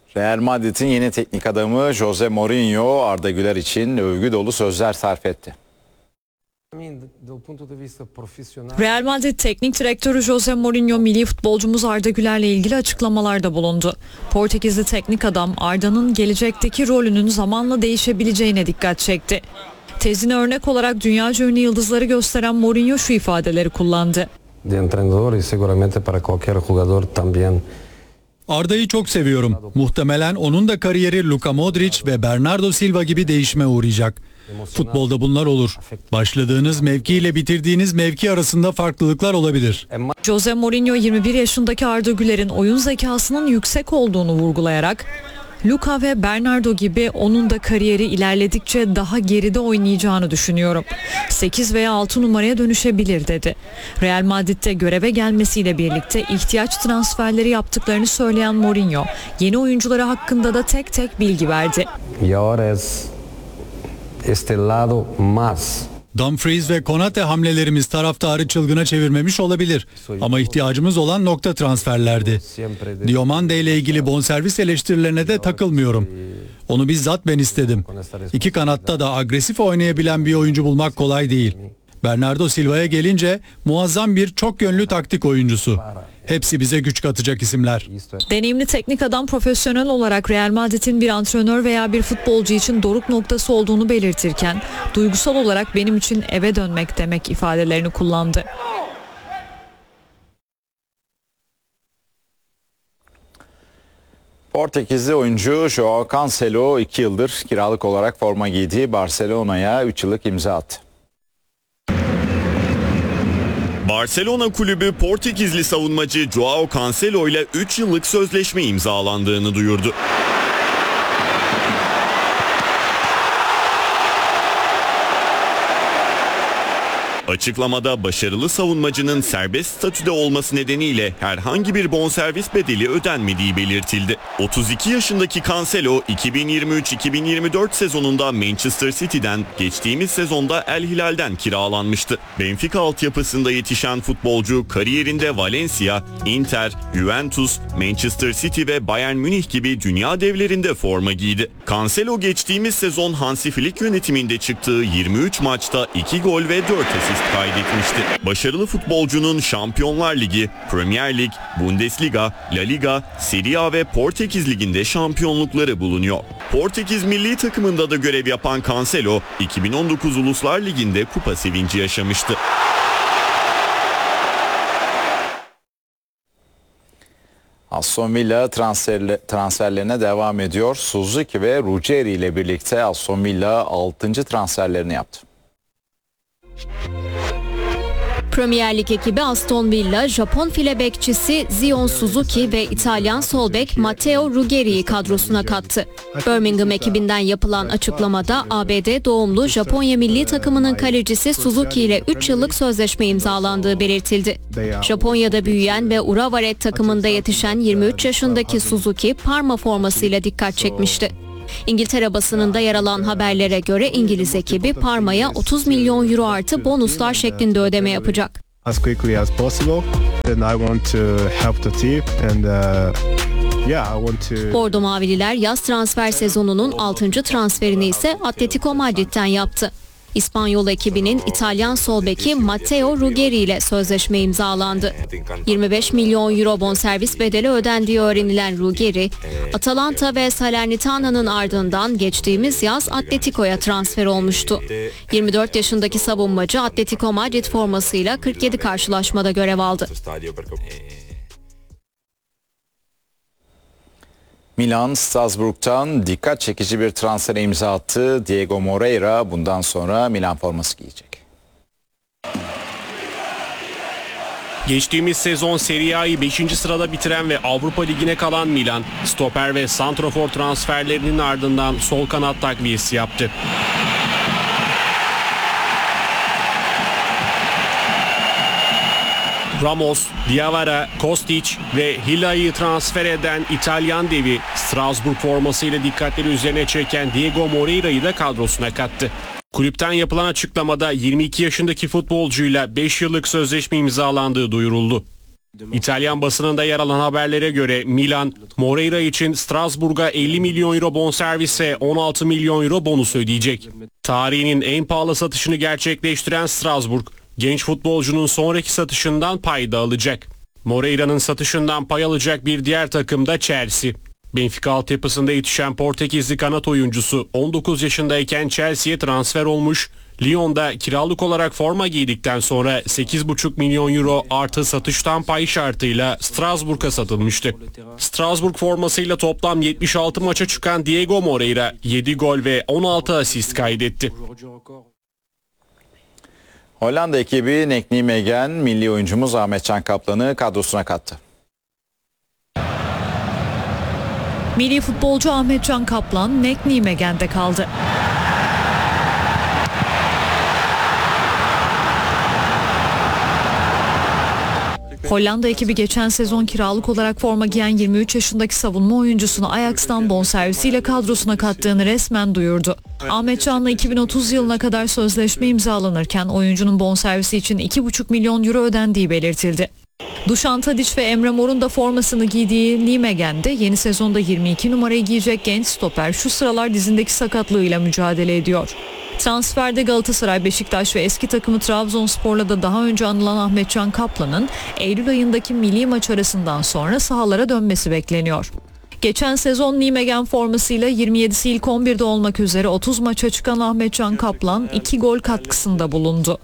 Real Madrid'in yeni teknik adamı Jose Mourinho Arda Güler için övgü dolu sözler sarf etti. Real Madrid Teknik Direktörü Jose Mourinho milli futbolcumuz Arda Güler'le ilgili açıklamalarda bulundu. Portekizli teknik adam Arda'nın gelecekteki rolünün zamanla değişebileceğine dikkat çekti. Tezine örnek olarak dünyaca ünlü yıldızları gösteren Mourinho şu ifadeleri kullandı. Arda'yı çok seviyorum. Muhtemelen onun da kariyeri Luka Modric ve Bernardo Silva gibi değişime uğrayacak. Futbolda bunlar olur. Başladığınız mevki ile bitirdiğiniz mevki arasında farklılıklar olabilir. Jose Mourinho 21 yaşındaki Arda Güler'in oyun zekasının yüksek olduğunu vurgulayarak Luka ve Bernardo gibi onun da kariyeri ilerledikçe daha geride oynayacağını düşünüyorum. 8 veya 6 numaraya dönüşebilir dedi. Real Madrid'de göreve gelmesiyle birlikte ihtiyaç transferleri yaptıklarını söyleyen Mourinho, yeni oyuncuları hakkında da tek tek bilgi verdi. Dumfries ve Konate hamlelerimiz taraftarı çılgına çevirmemiş olabilir. Ama ihtiyacımız olan nokta transferlerdi. Diomande ile ilgili bonservis eleştirilerine de takılmıyorum. Onu bizzat ben istedim. İki kanatta da agresif oynayabilen bir oyuncu bulmak kolay değil. Bernardo Silva'ya gelince muazzam bir çok yönlü taktik oyuncusu. Hepsi bize güç katacak isimler. Deneyimli teknik adam profesyonel olarak Real Madrid'in bir antrenör veya bir futbolcu için doruk noktası olduğunu belirtirken duygusal olarak benim için eve dönmek demek ifadelerini kullandı. Portekizli oyuncu Joao Cancelo 2 yıldır kiralık olarak forma giydiği Barcelona'ya 3 yıllık imza attı. Barcelona kulübü Portekizli savunmacı Joao Cancelo ile 3 yıllık sözleşme imzalandığını duyurdu. Açıklamada başarılı savunmacının serbest statüde olması nedeniyle herhangi bir bonservis bedeli ödenmediği belirtildi. 32 yaşındaki Cancelo 2023-2024 sezonunda Manchester City'den, geçtiğimiz sezonda El Hilal'den kiralanmıştı. Benfica altyapısında yetişen futbolcu kariyerinde Valencia, Inter, Juventus, Manchester City ve Bayern Münih gibi dünya devlerinde forma giydi. Cancelo geçtiğimiz sezon Hansi Flick yönetiminde çıktığı 23 maçta 2 gol ve 4 asist kaydetmişti. Başarılı futbolcunun Şampiyonlar Ligi, Premier Lig, Bundesliga, La Liga, Serie A ve Portekiz Ligi'nde şampiyonlukları bulunuyor. Portekiz milli takımında da görev yapan Cancelo, 2019 Uluslar Ligi'nde kupa sevinci yaşamıştı. Aston Villa transferlerine devam ediyor. Suzuki ve Ruggeri ile birlikte Aston Villa 6. transferlerini yaptı. Premier Lig ekibi Aston Villa, Japon file bekçisi Zion Suzuki ve İtalyan sol bek Matteo Ruggeri'yi kadrosuna kattı. Birmingham ekibinden yapılan açıklamada ABD doğumlu Japonya milli takımının kalecisi Suzuki ile 3 yıllık sözleşme imzalandığı belirtildi. Japonya'da büyüyen ve Urawa Red takımında yetişen 23 yaşındaki Suzuki Parma formasıyla dikkat çekmişti. İngiltere basınında yer alan haberlere göre İngiliz ekibi Parma'ya 30 milyon euro artı bonuslar şeklinde ödeme yapacak. Bordo Mavililer yaz transfer sezonunun 6. transferini ise Atletico Madrid'den yaptı. İspanyol ekibinin İtalyan sol beki Matteo Ruggeri ile sözleşme imzalandı. 25 milyon euro bonservis bedeli ödendiği öğrenilen Ruggeri, Atalanta ve Salernitana'nın ardından geçtiğimiz yaz Atletico'ya transfer olmuştu. 24 yaşındaki savunmacı Atletico Madrid formasıyla 47 karşılaşmada görev aldı. Milan, Strasbourg'tan dikkat çekici bir transfere imza attı. Diego Moreira bundan sonra Milan forması giyecek. Geçtiğimiz sezon Serie A'yı 5. sırada bitiren ve Avrupa Ligi'ne kalan Milan, stoper ve santrafor transferlerinin ardından sol kanat takviyesi yaptı. Ramos, Diawara, Kostic ve Hilla'yı transfer eden İtalyan devi Strasbourg formasıyla dikkatleri üzerine çeken Diego Moreira'yı da kadrosuna kattı. Kulüpten yapılan açıklamada 22 yaşındaki futbolcuyla 5 yıllık sözleşme imzalandığı duyuruldu. İtalyan basınında yer alan haberlere göre Milan, Moreira için Strasbourg'a 50 milyon euro bonservis ve 16 milyon euro bonus ödeyecek. Tarihinin en pahalı satışını gerçekleştiren Strasbourg, genç futbolcunun sonraki satışından pay da alacak. Moreira'nın satışından pay alacak bir diğer takım da Chelsea. Benfica altyapısında yetişen Portekizli kanat oyuncusu 19 yaşındayken Chelsea'ye transfer olmuş, Lyon'da kiralık olarak forma giydikten sonra 8,5 milyon euro artı satıştan pay şartıyla Strasbourg'a satılmıştı. Strasbourg formasıyla toplam 76 maça çıkan Diego Moreira 7 gol ve 16 asist kaydetti. Hollanda ekibi Nijmegen milli oyuncumuz Ahmetcan Kaplan'ı kadrosuna kattı. Milli futbolcu Ahmetcan Kaplan Nijmegen'de kaldı. Hollanda ekibi geçen sezon kiralık olarak forma giyen 23 yaşındaki savunma oyuncusunu Ajax'tan bonservisiyle kadrosuna kattığını resmen duyurdu. Ahmetcan'la 2030 yılına kadar sözleşme imzalanırken oyuncunun bonservisi için 2,5 milyon euro ödendiği belirtildi. Dušan Tadić ve Emre Mor'un da formasını giydiği Nijmegen'de yeni sezonda 22 numarayı giyecek genç stoper şu sıralar dizindeki sakatlığıyla mücadele ediyor. Transferde Galatasaray, Beşiktaş ve eski takımı Trabzonspor'la da daha önce anılan Ahmetcan Kaplan'ın Eylül ayındaki milli maç arasından sonra sahalara dönmesi bekleniyor. Geçen sezon Nijmegen formasıyla 27'si ilk 11'de olmak üzere 30 maça çıkan Ahmetcan Kaplan 2 gol katkısında bulundu.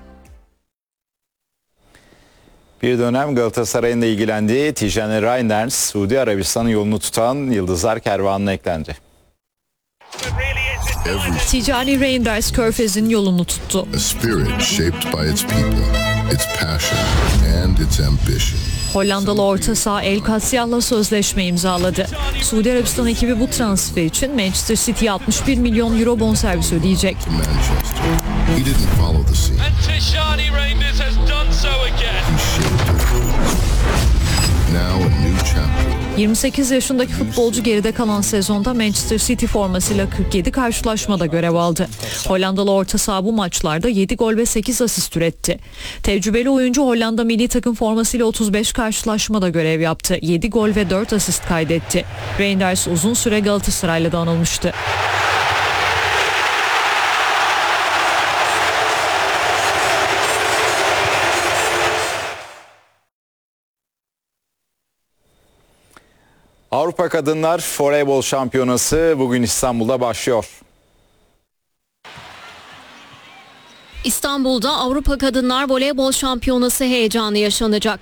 Bir dönem Galatasaray'ın da ilgilendiği Tijani Reinders, Suudi Arabistan'ın yolunu tutan Yıldızlar Kervanı'na eklendi. Tijani Reinders Körfez'in yolunu tuttu. A spirit shaped by its people, its passion and its ambition. Hollandalı orta saha El Kasyah'la sözleşme imzaladı. Suudi Arabistan ekibi bu transfer için Manchester City'ye 61 milyon euro bonservis ödeyecek. Manchester. He didn't follow the scene. And Tijani Reinders has done so again. He shaped it. Now a new chapter. 28 yaşındaki futbolcu geride kalan sezonda Manchester City formasıyla 47 karşılaşmada görev aldı. Hollandalı orta saha bu maçlarda 7 gol ve 8 asist üretti. Tecrübeli oyuncu Hollanda milli takım formasıyla 35 karşılaşmada görev yaptı. 7 gol ve 4 asist kaydetti. Reinders uzun süre Galatasaray'la da anılmıştı. Avrupa Kadınlar Voleybol Şampiyonası bugün İstanbul'da başlıyor. İstanbul'da Avrupa Kadınlar Voleybol Şampiyonası heyecanı yaşanacak.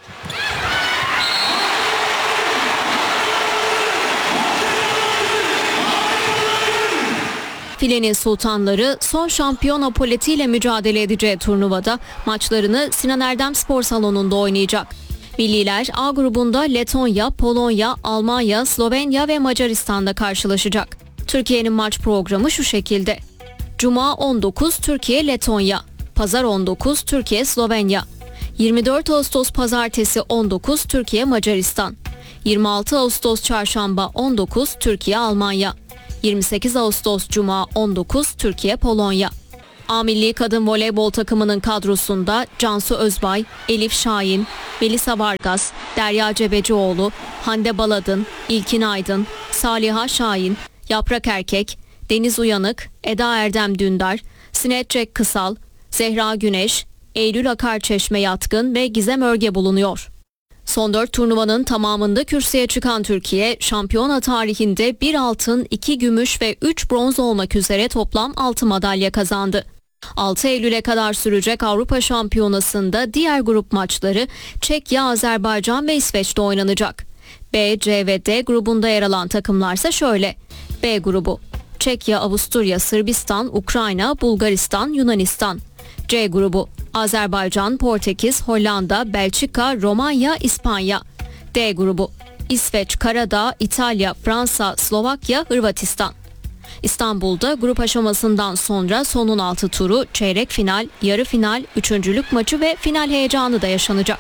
Filenin sultanları son şampiyon apoletiyle mücadele edeceği turnuvada maçlarını Sinan Erdem Spor Salonu'nda oynayacak. Milliler A grubunda Letonya, Polonya, Almanya, Slovenya ve Macaristan'da karşılaşacak. Türkiye'nin maç programı şu şekilde. Cuma 19 Türkiye Letonya, Pazar 19 Türkiye Slovenya, 24 Ağustos Pazartesi 19 Türkiye Macaristan, 26 Ağustos Çarşamba 19 Türkiye Almanya, 28 Ağustos Cuma 19 Türkiye Polonya. A Milli Kadın Voleybol takımının kadrosunda Cansu Özbay, Elif Şahin, Melisa Vargas, Derya Cebecioğlu, Hande Baladın, İlkin Aydın, Saliha Şahin, Yaprak Erkek, Deniz Uyanık, Eda Erdem Dündar, Sinet Cek Kısal, Zehra Güneş, Eylül Akarçeşme Yatkın ve Gizem Örge bulunuyor. Son 4 turnuvanın tamamında kürsüye çıkan Türkiye, şampiyona tarihinde 1 altın, 2 gümüş ve 3 bronz olmak üzere toplam 6 madalya kazandı. 6 Eylül'e kadar sürecek Avrupa Şampiyonası'nda diğer grup maçları Çekya, Azerbaycan ve İsveç'te oynanacak. B, C ve D grubunda yer alan takımlarsa şöyle. B grubu: Çekya, Avusturya, Sırbistan, Ukrayna, Bulgaristan, Yunanistan. C grubu: Azerbaycan, Portekiz, Hollanda, Belçika, Romanya, İspanya. D grubu: İsveç, Karadağ, İtalya, Fransa, Slovakya, Hırvatistan. İstanbul'da grup aşamasından sonra son 16 turu, çeyrek final, yarı final, üçüncülük maçı ve final heyecanı da yaşanacak.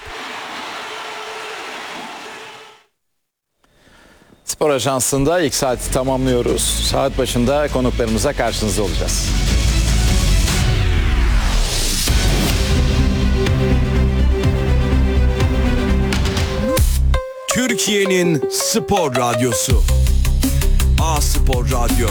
Spor Ajansı'nda ilk saati tamamlıyoruz. Saat başında konuklarımıza karşınızda olacağız. Türkiye'nin spor radyosu. A-Spor Radyo.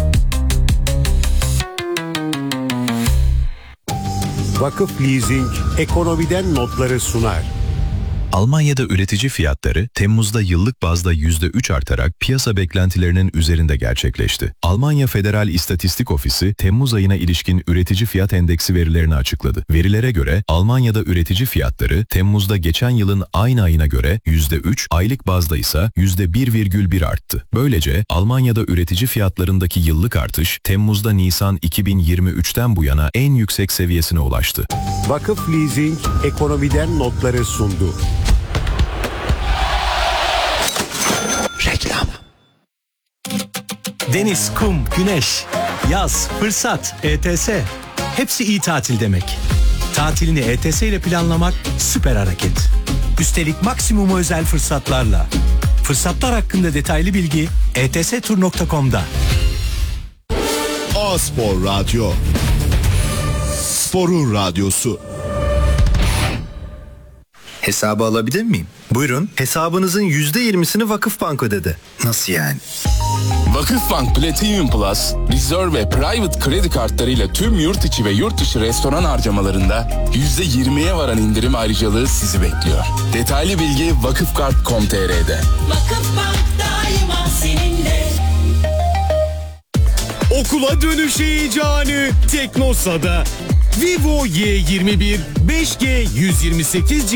Vakıf Leasing ekonomiden notları sunar. Almanya'da üretici fiyatları Temmuz'da yıllık bazda %3 artarak piyasa beklentilerinin üzerinde gerçekleşti. Almanya Federal İstatistik Ofisi Temmuz ayına ilişkin üretici fiyat endeksi verilerini açıkladı. Verilere göre Almanya'da üretici fiyatları Temmuz'da geçen yılın aynı ayına göre %3, aylık bazda ise %1,1 arttı. Böylece Almanya'da üretici fiyatlarındaki yıllık artış Temmuz'da Nisan 2023'ten bu yana en yüksek seviyesine ulaştı. Vakıf Leasing ekonomiden notları sundu. Reklam. Deniz, kum, güneş, yaz, fırsat, ETS. Hepsi iyi tatil demek. Tatilini ETS ile planlamak süper hareket. Üstelik maksimuma özel fırsatlarla. Fırsatlar hakkında detaylı bilgi etstur.com'da. A-Spor Radyo. Sporun radyosu. Hesabı alabilir miyim? Buyurun. Hesabınızın %20'sini Vakıfbank ödedi. Nasıl yani? Vakıfbank Platinum Plus, Reserve ve Private kredi kartlarıyla tüm yurt içi ve yurt dışı restoran harcamalarında %20'ye varan indirim ayrıcalığı sizi bekliyor. Detaylı bilgi vakıfkart.com.tr'de. Vakıfbank daima seninle. Okula dönüş heyecanı Teknosa'da. Vivo Y21 5G 128